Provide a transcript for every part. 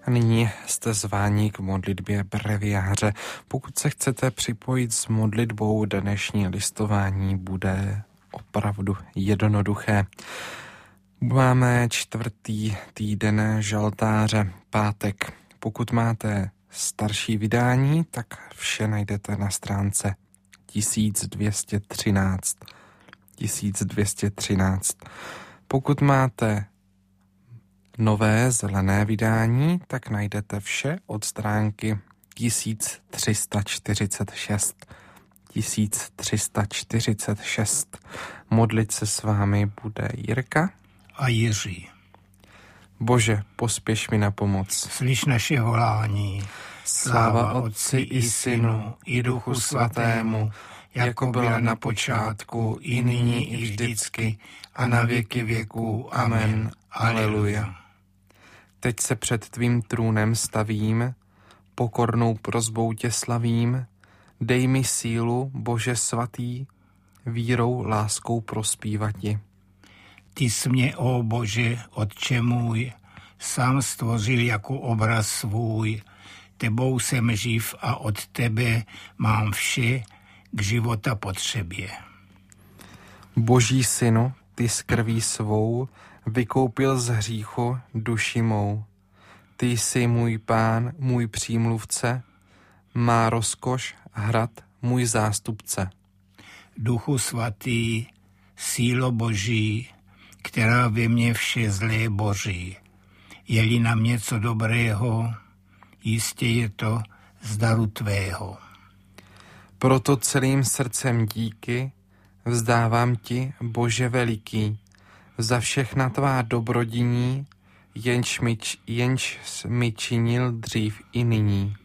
A nyní jste zváni k modlitbě breviáře. Pokud se chcete připojit s modlitbou, dnešní listování bude opravdu jednoduché. Máme 4. týden žaltáře, pátek. Pokud máte starší vydání, tak vše najdete na stránce 1213. 1213. Pokud máte nové zelené vydání, tak najdete vše od stránky 1346. 1346. Modlit se s vámi bude Jirka a Jiří. Bože, pospěš mi na pomoc. Slyš naše volání. Sláva Otci i Synu i Duchu Svatému, jako byla na počátku, i nyní, i vždycky, a na věky věků. Amen. Aleluja. Teď se před tvým trůnem stavím, pokornou prosbou tě slavím, dej mi sílu, Bože svatý, vírou, láskou prospívati. Ty jsi mě, ó Bože, Otče můj, sám stvořil jako obraz svůj, tebou jsem živ a od tebe mám vše k života potřebě. Boží synu, ty s krví svou vykoupil z hříchu duši mou. Ty jsi můj pán, můj přímluvce, má rozkoš, hrad, můj zástupce. Duchu svatý, sílo Boží, která ve mně vše zlé boří. Je-li na mě co dobrého, jistě je to z daru tvého. Proto celým srdcem díky vzdávám ti, Bože veliký, za všechna tvá dobrodiní, jenž mi činil dřív i nyní.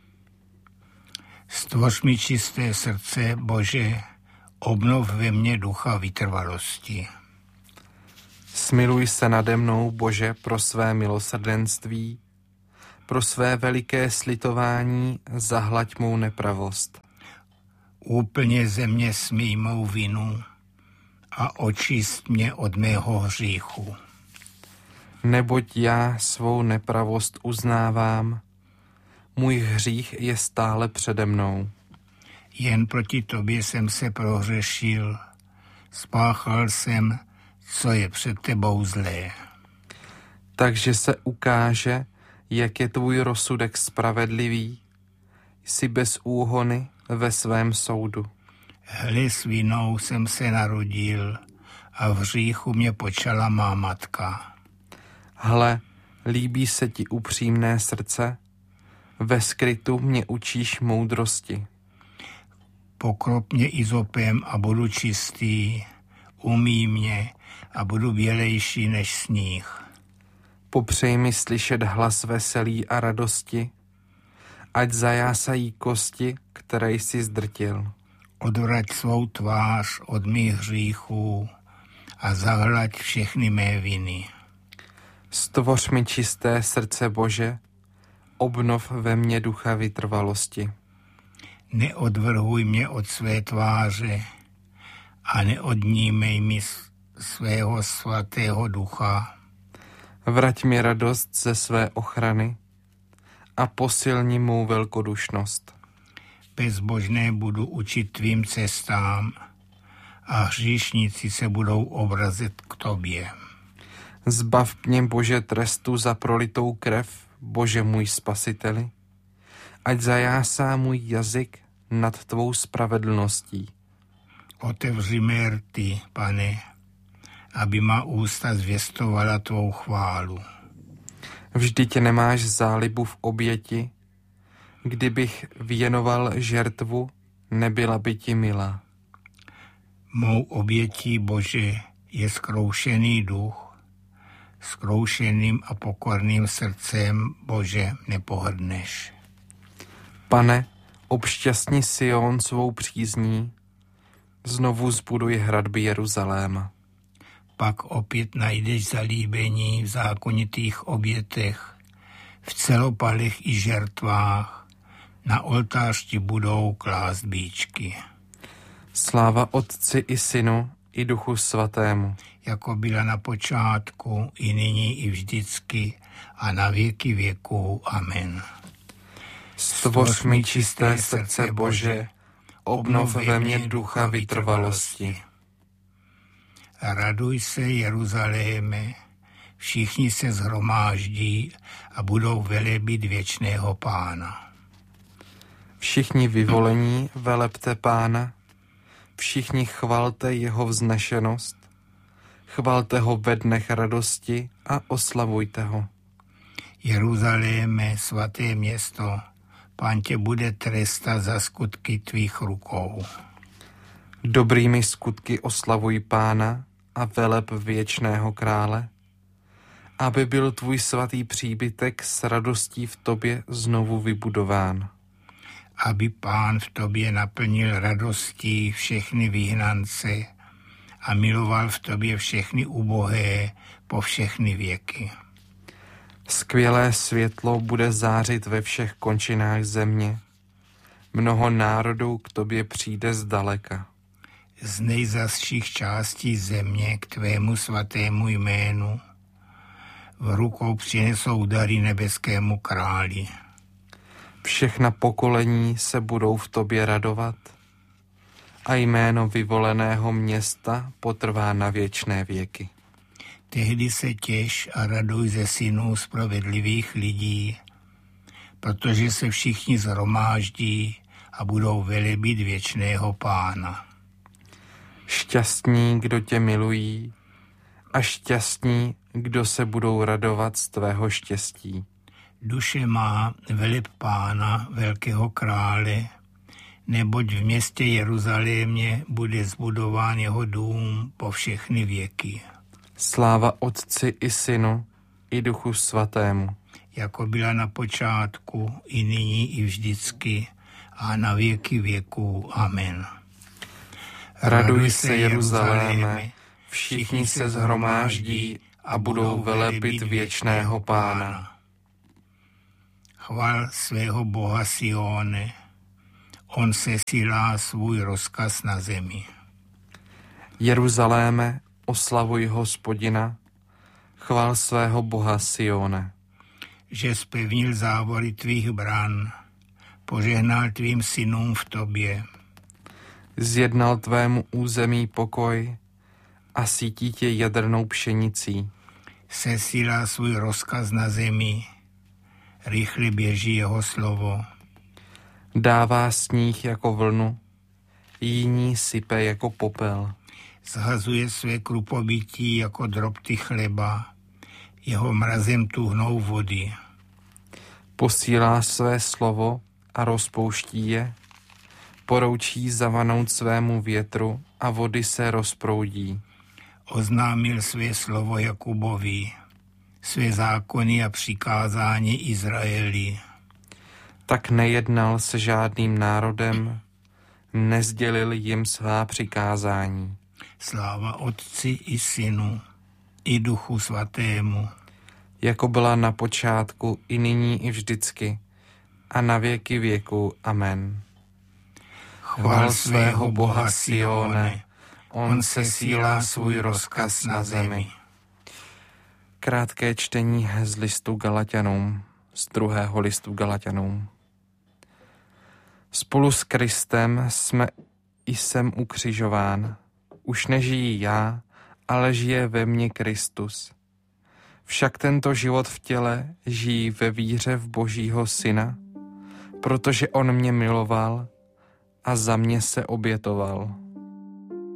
Stvoř mi čisté srdce, Bože, obnov ve mně ducha vytrvalosti. Smiluj se nade mnou, Bože, pro své milosrdenství, pro své veliké slitování zahlaď mou nepravost. Úplně ze mě smij mou vinu a očist mě od mého hříchu. Neboť já svou nepravost uznávám, můj hřích je stále přede mnou. Jen proti tobě jsem se prohřešil, spáchal jsem, co je před tebou zlé. Takže se ukáže, jak je tvůj rozsudek spravedlivý, jsi bez úhony ve svém soudu. Hle, s vinou jsem se narodil a v hříchu mě počala má matka. Hle, líbí se ti upřímné srdce, ve skrytu mě učíš moudrosti. Pokrop mě izopem a budu čistý, umyj mě a budu bělejší než sníh. Popřej mi slyšet hlas veselí a radosti, ať zajásají kosti, které jsi zdrtil. Odvrať svou tvář od mých hříchů a zahlaď všechny mé viny. Stvoř mi čisté srdce, Bože, obnov ve mně ducha vytrvalosti. Neodvrhuj mě od své tváře a neodnímej mi svého svatého ducha. Vrať mi radost ze své ochrany a posilni mou velkodušnost. Bezbožné budu učit tvým cestám a hříšníci se budou obrazit k tobě. Zbav mě, Bože, trestu za prolitou krev, Bože můj spasiteli, ať zajásá můj jazyk nad tvou spravedlností. Otevři mé rty, Pane, aby má ústa zvěstovala tvou chválu. Vždyť nemáš zálibu v oběti, kdybych věnoval žertvu, nebyla by ti milá. Mou obětí, Bože, je zkroušený duch, zkroušeným a pokorným srdcem, Bože, nepohrdneš. Pane, obšťastni Sion svou přízní, znovu zbuduj hradby Jeruzaléma. Pak opět najdeš zalíbení v zákonitých obětech, v celopalech i žertvách, na oltář ti budou klást bíčky. Sláva Otci i Synu i Duchu Svatému. Jako byla na počátku, i nyní, i vždycky, a na věky věků. Amen. Stvoř mi čisté srdce, Bože, obnov ve mně ducha vytrvalosti. Raduj se, Jeruzaléme, všichni se shromáždí a budou velebit věčného Pána. Všichni vyvolení velebte Pána, všichni chvalte jeho vznešenost, chvalte ho ve dnech radosti a oslavujte ho. Jeruzaléme, svaté město, Pán tě bude trestat za skutky tvých rukou. Dobrými skutky oslavuj Pána a veleb věčného krále, aby byl tvůj svatý příbytek s radostí v tobě znovu vybudován. Aby Pán v tobě naplnil radostí všechny vyhnance a miloval v tobě všechny ubohé po všechny věky. Skvělé světlo bude zářit ve všech končinách země. Mnoho národů k tobě přijde zdaleka. Z nejzazších částí země k tvému svatému jménu v rukou přinesou dary nebeskému králi. Všechna pokolení se budou v tobě radovat a jméno vyvoleného města potrvá na věčné věky. Tehdy se těš a raduj ze synů spravedlivých lidí, protože se všichni shromáždí a budou velebit věčného Pána. Šťastní, kdo tě milují, a šťastní, kdo se budou radovat z tvého štěstí. Duše má, veleb Pána, velkého krále, neboť v městě Jeruzalémě bude zbudován jeho dům po všechny věky. Sláva Otci i Synu, i Duchu Svatému. Jako byla na počátku, i nyní, i vždycky, a na věky věků. Amen. Raduj se, Jeruzaléme, všichni se shromáždí a budou velebit věčného Pána. Chval svého Boha Sione, on sesílá svůj rozkaz na zemi. Jeruzaléme, oslavuj Hospodina, chvál svého Boha Sione. Že zpevnil závory tvých bran, požehnal tvým synům v tobě. Zjednal tvému území pokoj a sítí tě jadrnou pšenicí. Sesílá svůj rozkaz na zemi, rychle běží jeho slovo. Dává sníh jako vlnu, jiní sype jako popel. Zhazuje své krupobytí jako drobty chleba, jeho mrazem tuhnou vody. Posílá své slovo a rozpouští je, poroučí zavanout svému větru a vody se rozproudí. Oznámil své slovo Jakubovi, své zákony a přikázání Izraeli. Tak nejednal se žádným národem, nezdělil jim svá přikázání. Sláva Otci i Synu, i Duchu Svatému. Jako byla na počátku, i nyní, i vždycky, a na věky věků. Amen. Chvál svého Boha Sione, on sesílá svůj rozkaz na zemi. Krátké čtení z listu Galaťanům, z 2. listu Galaťanům. Spolu s Kristem jsem ukřižován. Už nežijí já, ale žije ve mně Kristus. Však tento život v těle žijí ve víře v Božího Syna, protože on mě miloval a za mě se obětoval.